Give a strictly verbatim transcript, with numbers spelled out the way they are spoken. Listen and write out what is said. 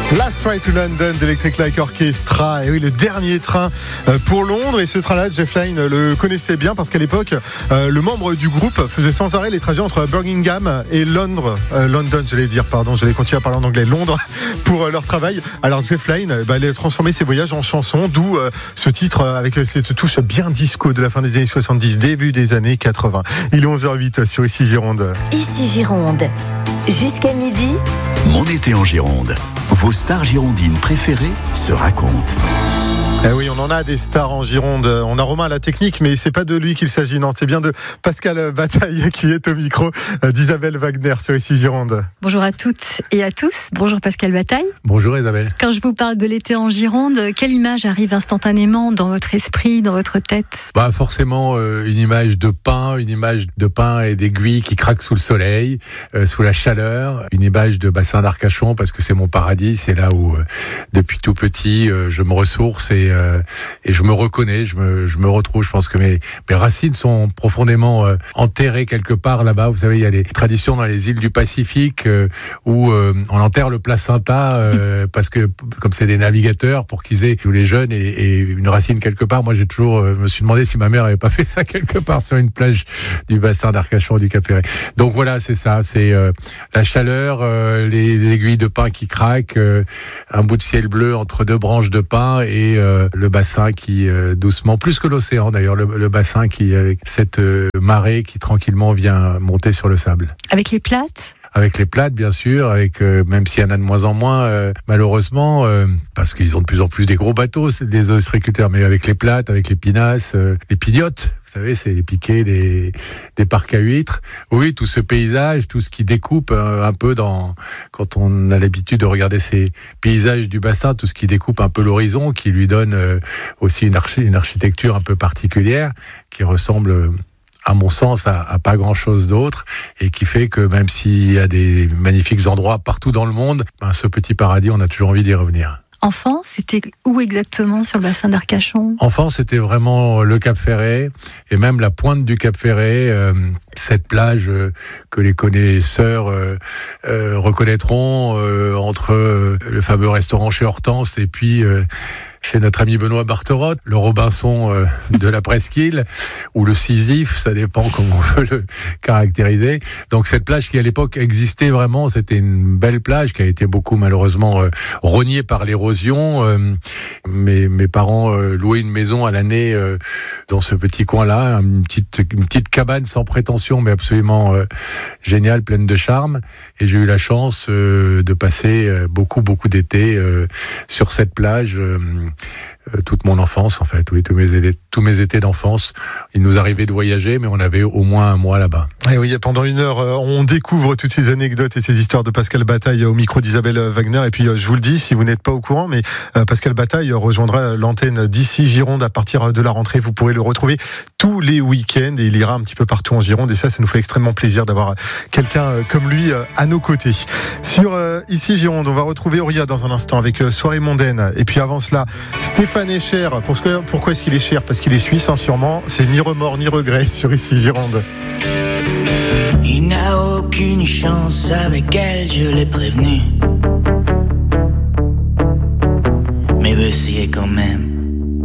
Last Ride to London d'Electric Light Orchestra. Et oui, le dernier train pour Londres. Et ce train-là, Jeff Lynne le connaissait bien parce qu'à l'époque, euh, le membre du groupe faisait sans arrêt les trajets entre Birmingham et Londres, euh, London, j'allais dire, pardon, j'allais continuer à parler en anglais, Londres, pour euh, leur travail. Alors Jeff Lynne, bah, il a transformé ses voyages en chansons, d'où euh, ce titre euh, avec cette touche bien disco de la fin des années soixante-dix, début des années quatre-vingts. Il est onze heures huit sur Ici Gironde. Ici Gironde, jusqu'à midi. Mon été en Gironde. Vos stars girondines préférées se racontent. Eh oui, on en a des stars en Gironde. On a Romain à la technique, mais c'est pas de lui qu'il s'agit. Non, c'est bien de Pascal Bataille qui est au micro d'Isabelle Wagner sur Ici Gironde. Bonjour à toutes et à tous. Bonjour Pascal Bataille. Bonjour Isabelle. Quand je vous parle de l'été en Gironde, quelle image arrive instantanément dans votre esprit, dans votre tête ? Bah forcément euh, une image de pain, une image de pain et d'aiguilles qui craquent sous le soleil, euh, sous la chaleur. Une image de bassin d'Arcachon parce que c'est mon paradis. C'est là où euh, depuis tout petit euh, je me ressource et Euh, et je me reconnais, je me, je me retrouve. Je pense que mes, mes racines sont profondément euh, enterrées quelque part là-bas. Vous savez, il y a des traditions dans les îles du Pacifique euh, où euh, on enterre le placenta euh, parce que comme c'est des navigateurs, pour qu'ils aient tous les jeunes et, et une racine quelque part. Moi, j'ai toujours euh, me suis demandé si ma mère avait pas fait ça quelque part sur une plage du bassin d'Arcachon, du Cap-Ferret. Donc voilà, c'est ça, c'est euh, la chaleur, euh, les, les aiguilles de pin qui craquent, euh, un bout de ciel bleu entre deux branches de pin et euh, le bassin qui euh, doucement, plus que l'océan d'ailleurs, le, le bassin qui avec cette euh, marée qui tranquillement vient monter sur le sable. Avec les plates ? Avec les plates, bien sûr, avec euh, même s'il y en a de moins en moins, euh, malheureusement, euh, parce qu'ils ont de plus en plus des gros bateaux, c'est des ostréiculteurs, mais avec les plates, avec les pinasses, euh, les pignottes. Vous savez, c'est les piquets des, des parcs à huîtres. Oui, tout ce paysage, tout ce qui découpe euh, un peu dans, quand on a l'habitude de regarder ces paysages du bassin, tout ce qui découpe un peu l'horizon, qui lui donne euh, aussi une, archi, une architecture un peu particulière, qui ressemble, euh, à mon sens, à, à pas grand-chose d'autre, et qui fait que même s'il y a des magnifiques endroits partout dans le monde, ben, ce petit paradis, on a toujours envie d'y revenir. Enfant, c'était où exactement sur le bassin d'Arcachon ? Enfant, c'était vraiment le Cap-Ferret et même la pointe du Cap-Ferret, euh, cette plage euh, que les connaisseurs euh, euh, reconnaîtront euh, entre euh, le fameux restaurant chez Hortense et puis euh, chez notre ami Benoît Barterotte, le Robinson euh, de la Presqu'île, ou le Sisyphe, ça dépend comment on veut le caractériser. Donc cette plage qui à l'époque existait vraiment, c'était une belle plage qui a été beaucoup malheureusement euh, rognée par l'érosion. Euh, mes, mes parents euh, louaient une maison à l'année euh, dans ce petit coin-là, une petite, une petite cabane sans prétention, mais absolument euh, géniale, pleine de charme. Et j'ai eu la chance euh, de passer euh, beaucoup, beaucoup d'été euh, sur cette plage. Euh, Euh, toute mon enfance en fait, oui, tous mes étés, tous mes étés d'enfance. Il nous arrivait de voyager, mais on avait au moins un mois là-bas. Et oui, pendant une heure, on découvre toutes ces anecdotes et ces histoires de Pascal Bataille au micro d'Isabelle Wagner. Et puis, je vous le dis, si vous n'êtes pas au courant, mais Pascal Bataille rejoindra l'antenne d'Ici Gironde à partir de la rentrée. Vous pourrez le retrouver tous les week-ends et il ira un petit peu partout en Gironde. Et ça, ça nous fait extrêmement plaisir d'avoir quelqu'un comme lui à nos côtés. Sur Ici Gironde, on va retrouver Auria dans un instant avec Soirée mondaine. Et puis avant cela, Stéphane Escher. Pourquoi, pourquoi est-ce qu'il est cher ? Parce qu'il est suisse, hein, sûrement. C'est ni remords ni regrets sur Ici Gironde. Il n'a aucune chance avec elle, je l'ai prévenu. Mais veut essayer quand même.